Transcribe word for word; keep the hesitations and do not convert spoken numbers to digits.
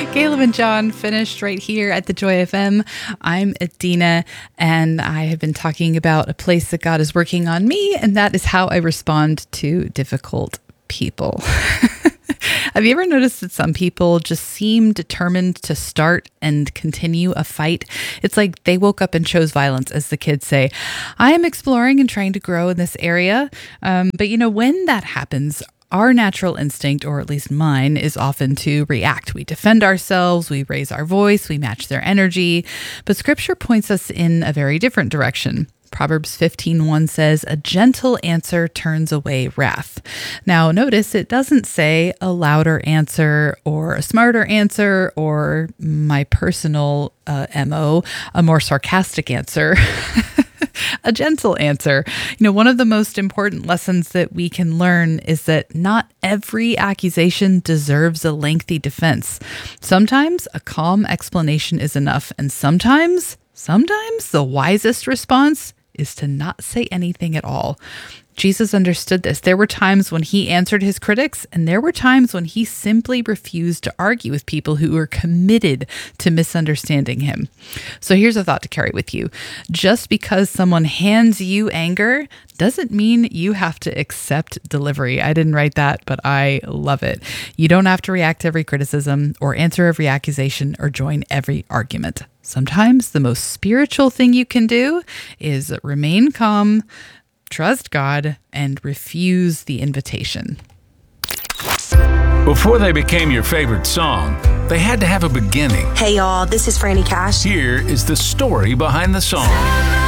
Caleb and John finished right here at the Joy F M. I'm Adina, and I have been talking about a place that God is working on me, and that is how I respond to difficult people. Have you ever noticed that some people just seem determined to start and continue a fight? It's like they woke up and chose violence, as the kids say. I am exploring and trying to grow in this area. Um, but, you know, when that happens, our natural instinct, or at least mine, is often to react. We defend ourselves, we raise our voice, we match their energy. But Scripture points us in a very different direction. Proverbs fifteen one says, "A gentle answer turns away wrath." Now, notice it doesn't say a louder answer or a smarter answer or my personal uh, M O, a more sarcastic answer. A gentle answer. You know, one of the most important lessons that we can learn is that not every accusation deserves a lengthy defense. Sometimes a calm explanation is enough, and sometimes, sometimes the wisest response is to not say anything at all. Jesus understood this. There were times when he answered his critics, and there were times when he simply refused to argue with people who were committed to misunderstanding him. So here's a thought to carry with you. Just because someone hands you anger doesn't mean you have to accept delivery. I didn't write that, but I love it. You don't have to react to every criticism or answer every accusation or join every argument. Sometimes the most spiritual thing you can do is remain calm, trust God, and refuse the invitation. Before they became your favorite song, they had to have a beginning. Hey y'all, this is Franny Cash. Here is the story behind the song.